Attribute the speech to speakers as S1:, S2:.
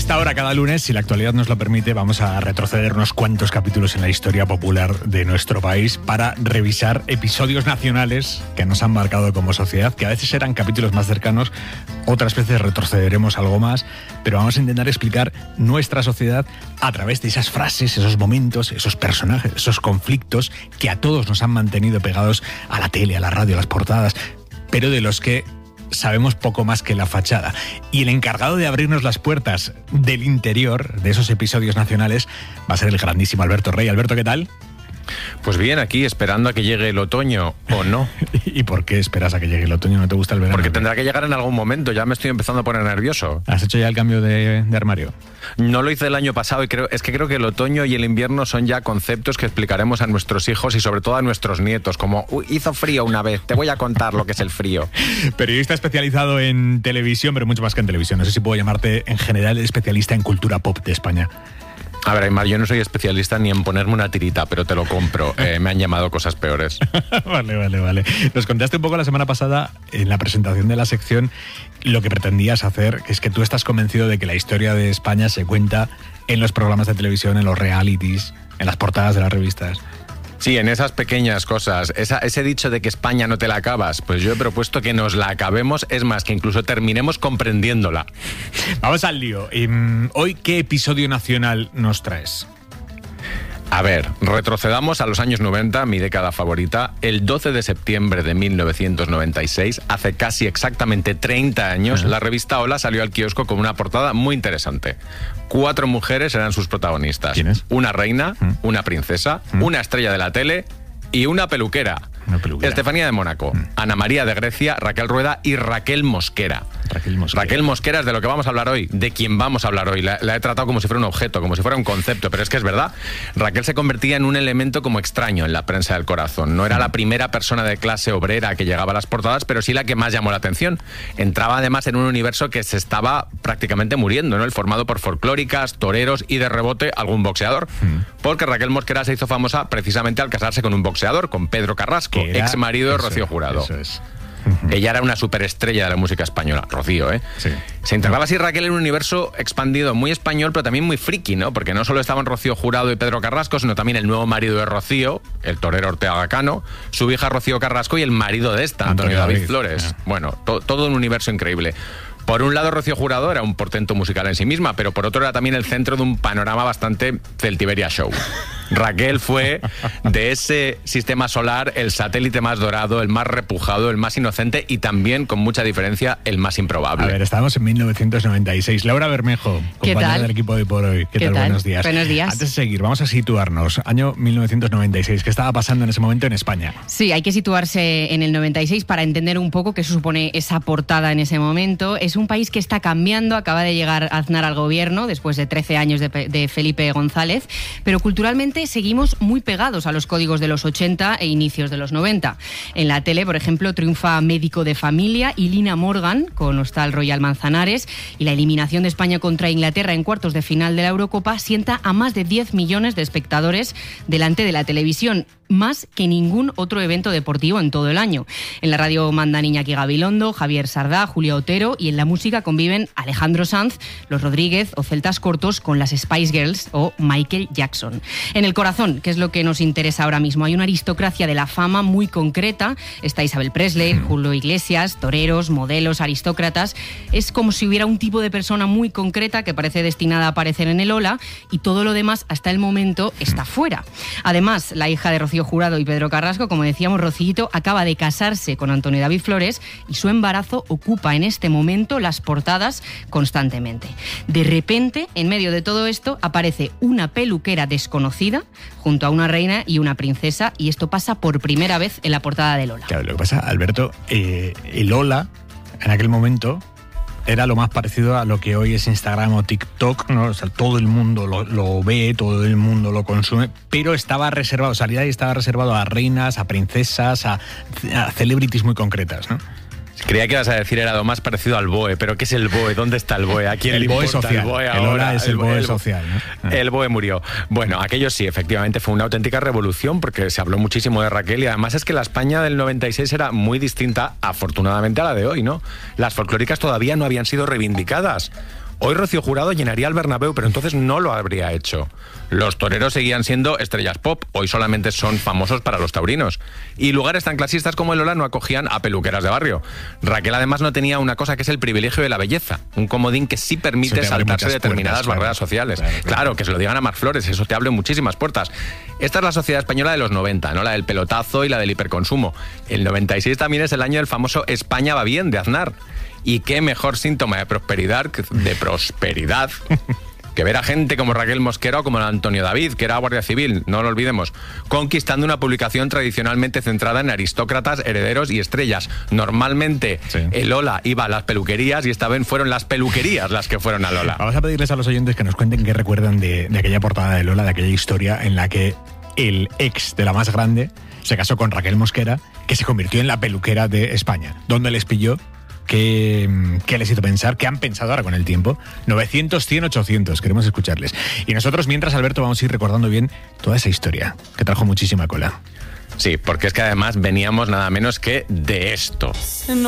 S1: esta hora, cada lunes, si la actualidad nos lo permite, vamos a retroceder unos cuantos capítulos en la historia popular de nuestro país para revisar episodios nacionales que nos han marcado como sociedad, que a veces eran capítulos más cercanos, otras veces retrocederemos algo más, pero vamos a intentar explicar nuestra sociedad a través de esas frases, esos momentos, esos personajes, esos conflictos que a todos nos han mantenido pegados a la tele, a la radio, a las portadas, pero de los que sabemos poco más que la fachada. Y el encargado de abrirnos las puertas del interior de esos episodios nacionales va a ser el grandísimo Alberto Rey. Alberto, ¿qué tal?
S2: Pues bien, aquí esperando a que llegue el otoño, ¿o no?
S1: ¿Y por qué esperas a que llegue el otoño? ¿No te gusta el verano?
S2: Porque tendrá que llegar en algún momento, ya me estoy empezando a poner nervioso.
S1: ¿Has hecho ya el cambio de armario?
S2: No lo hice el año pasado y creo que el otoño y el invierno son ya conceptos que explicaremos a nuestros hijos y sobre todo a nuestros nietos, como hizo frío una vez, te voy a contar lo que es el frío.
S1: Periodista especializado en televisión, pero mucho más que en televisión. No sé si puedo llamarte en general especialista en cultura pop de España.
S2: A ver, Aymar, yo no soy especialista ni en ponerme una tirita, pero te lo compro. Me han llamado cosas peores.
S1: Vale. Nos contaste un poco la semana pasada, en la presentación de la sección, lo que pretendías hacer, que es que tú estás convencido de que la historia de España se cuenta en los programas de televisión, en los realities, en las portadas de las revistas.
S2: Sí, en esas pequeñas cosas. Ese dicho de que España no te la acabas, pues yo he propuesto que nos la acabemos, es más, que incluso terminemos comprendiéndola.
S1: Vamos al lío. Hoy, ¿qué episodio nacional nos traes?
S2: A ver, retrocedamos a los años 90, mi década favorita. El 12 de septiembre de 1996, hace casi exactamente 30 años, la revista Hola salió al kiosco con una portada muy interesante. 4 mujeres eran sus protagonistas.
S1: ¿Quiénes?
S2: Una reina, una princesa, una estrella de la tele y una peluquera. Estefanía de Mónaco, Ana María de Grecia, Raquel Rueda y Raquel Mosquera. Raquel Mosquera es de lo que vamos a hablar hoy, de quien vamos a hablar hoy. La he tratado como si fuera un objeto, como si fuera un concepto, pero es que es verdad. Raquel se convertía en un elemento como extraño en la prensa del corazón. No era la primera persona de clase obrera que llegaba a las portadas, pero sí la que más llamó la atención. Entraba además en un universo que se estaba prácticamente muriendo, ¿no? El formado por folclóricas, toreros y de rebote algún boxeador. Porque Raquel Mosquera se hizo famosa precisamente al casarse con un boxeador, con Pedro Carrasco, ex marido de Rocío Jurado.
S1: Eso es.
S2: Ella era una superestrella de la música española, Rocío, ¿eh?
S1: Sí.
S2: Se integraba así Raquel en un universo expandido muy español, pero también muy friki, ¿no? Porque no solo estaban Rocío Jurado y Pedro Carrasco, sino también el nuevo marido de Rocío, el torero Ortega Cano, su hija Rocío Carrasco y el marido de esta, Antonio David Flores. Bueno, todo un universo increíble. Por un lado, Rocío Jurado era un portento musical en sí misma, pero por otro era también el centro de un panorama bastante Celtiberia Show. Raquel fue de ese sistema solar el satélite más dorado, el más repujado, el más inocente y también, con mucha diferencia, el más improbable.
S1: A ver, estábamos en 1996. Laura Bermejo, compañera del equipo de Hoy por Hoy. ¿Qué tal? Buenos días.
S3: Buenos días.
S1: Antes de seguir, vamos a situarnos. Año 1996. ¿Qué estaba pasando en ese momento en España?
S3: Sí, hay que situarse en el 96 para entender un poco qué supone esa portada en ese momento. Es un país que está cambiando, acaba de llegar Aznar al gobierno después de 13 años de Felipe González, pero culturalmente seguimos muy pegados a los códigos de los 80 e inicios de los 90. En la tele, por ejemplo, triunfa Médico de Familia y Lina Morgan con Hostal Royal Manzanares, y la eliminación de España contra Inglaterra en cuartos de final de la Eurocopa sienta a más de 10 millones de espectadores delante de la televisión, más que ningún otro evento deportivo en todo el año. En la radio mandan Iñaki Gabilondo, Javier Sardá, Julia Otero, y en la música conviven Alejandro Sanz, Los Rodríguez o Celtas Cortos con las Spice Girls o Michael Jackson. En el corazón, que es lo que nos interesa ahora mismo, hay una aristocracia de la fama muy concreta. Está Isabel Presley, Julio Iglesias, toreros, modelos, aristócratas. Es como si hubiera un tipo de persona muy concreta que parece destinada a aparecer en el Hola, y todo lo demás hasta el momento está fuera. Además, la hija de Rocío Jurado y Pedro Carrasco, como decíamos, Rocíito, acaba de casarse con Antonio David Flores y su embarazo ocupa en este momento las portadas constantemente. De repente, en medio de todo esto, aparece una peluquera desconocida junto a una reina y una princesa, y esto pasa por primera vez en la portada del Hola.
S1: Claro, lo que pasa, Alberto, el Hola, en aquel momento, era lo más parecido a lo que hoy es Instagram o TikTok, ¿no? O sea, todo el mundo lo ve, todo el mundo lo consume, pero estaba reservado, salía y estaba reservado a reinas, a princesas, a celebrities muy concretas, ¿no?
S2: Creía que ibas a decir era lo más parecido al BOE, pero ¿qué es el BOE? ¿Dónde está el BOE? ¿A quién le importa
S1: social.
S2: El BOE ahora?
S1: El Hola es el BOE social, ¿no?
S2: El BOE murió. Bueno, aquello sí, efectivamente fue una auténtica revolución porque se habló muchísimo de Raquel, y además es que la España del 96 era muy distinta, afortunadamente, a la de hoy, ¿no? Las folclóricas todavía no habían sido reivindicadas. Hoy Rocío Jurado llenaría el Bernabéu, pero entonces no lo habría hecho. Los toreros seguían siendo estrellas pop, hoy solamente son famosos para los taurinos. Y lugares tan clasistas como el Ola no acogían a peluqueras de barrio. Raquel además no tenía una cosa que es el privilegio de la belleza, un comodín que sí permite saltarse determinadas barreras sociales. Claro, que se lo digan a Marc Flores, eso te abre muchísimas puertas. Esta es la sociedad española de los 90, ¿no? La del pelotazo y la del hiperconsumo. El 96 también es el año del famoso España va bien, de Aznar. Y qué mejor síntoma de prosperidad que ver a gente como Raquel Mosquera o como Antonio David, que era guardia civil, no lo olvidemos, conquistando una publicación tradicionalmente centrada en aristócratas, herederos y estrellas. Normalmente el Ola iba a las peluquerías y esta vez fueron las peluquerías las que fueron al Ola.
S1: Vamos a pedirles a los oyentes que nos cuenten qué recuerdan de aquella portada del Ola, de aquella historia en la que el ex de la más grande se casó con Raquel Mosquera, que se convirtió en la peluquera de España. ¿Dónde les pilló? ¿Qué les hizo pensar? ¿Qué han pensado ahora con el tiempo? 900, 100, 800, queremos escucharles. Y nosotros, mientras, Alberto, vamos a ir recordando bien toda esa historia, que trajo muchísima cola.
S2: Sí, porque es que además veníamos nada menos que de esto.